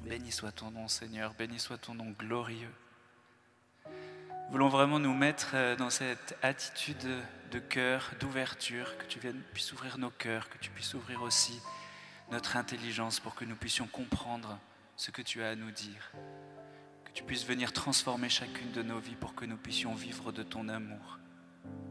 Béni soit ton nom, Seigneur, béni soit ton nom glorieux. Nous voulons vraiment nous mettre dans cette attitude de cœur, d'ouverture, que tu puisses ouvrir nos cœurs, que tu puisses ouvrir aussi notre intelligence pour que nous puissions comprendre ce que tu as à nous dire. Que tu puisses venir transformer chacune de nos vies pour que nous puissions vivre de ton amour.